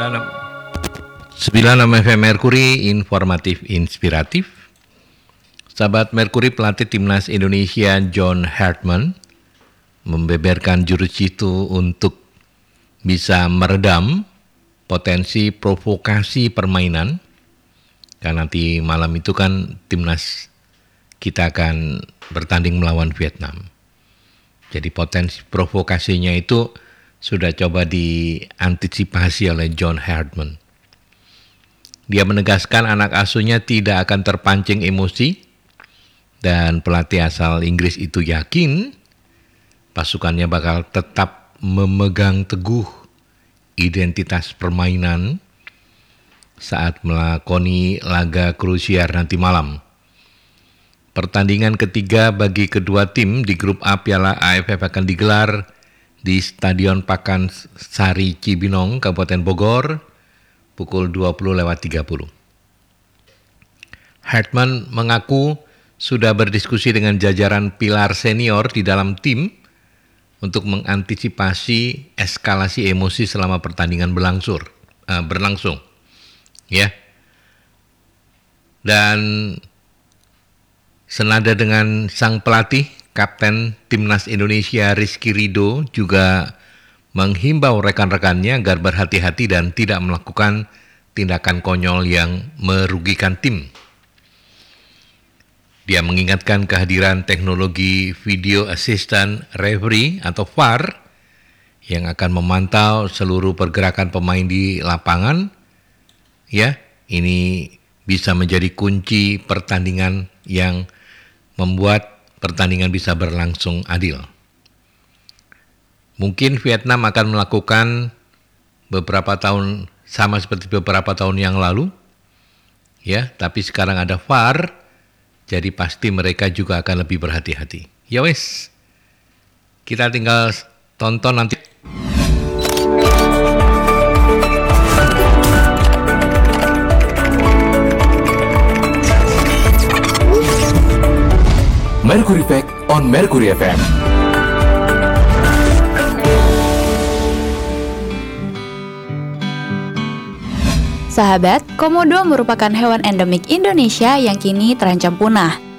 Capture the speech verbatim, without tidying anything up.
sembilan puluh enam F M Mercury, informatif inspiratif. Sahabat Mercury, pelatih timnas Indonesia John Hartman membeberkan jurus jitu untuk bisa meredam potensi provokasi permainan. Karena nanti malam itu kan timnas kita akan bertanding melawan Vietnam. Jadi potensi provokasinya itu sudah coba diantisipasi oleh John Hartman. Dia menegaskan anak asuhnya tidak akan terpancing emosi dan pelatih asal Inggris itu yakin pasukannya bakal tetap memegang teguh identitas permainan saat melakoni laga krusial nanti malam. Pertandingan ketiga bagi kedua tim di grup A Piala A F F akan digelar di Stadion Pakansari Cibinong, Kabupaten Bogor, pukul dua puluh lewat tiga puluh. Hartman mengaku sudah berdiskusi dengan jajaran pilar senior di dalam tim untuk mengantisipasi eskalasi emosi selama pertandingan berlangsung. Uh, berlangsung. Ya, dan senada dengan sang pelatih, Kapten Timnas Indonesia Rizky Ridho juga menghimbau rekan-rekannya agar berhati-hati dan tidak melakukan tindakan konyol yang merugikan tim. Dia mengingatkan kehadiran teknologi Video Assistant Referee atau V A R yang akan memantau seluruh pergerakan pemain di lapangan. Ya, ini bisa menjadi kunci pertandingan yang membuat pertandingan bisa berlangsung adil. Mungkin Vietnam akan melakukan beberapa tahun sama seperti beberapa tahun yang lalu, ya. Tapi sekarang ada V A R, jadi pasti mereka juga akan lebih berhati-hati. Ya wes, kita tinggal tonton nanti. Mercury Fact on Mercury F M. Sahabat, komodo merupakan hewan endemik Indonesia yang kini terancam punah.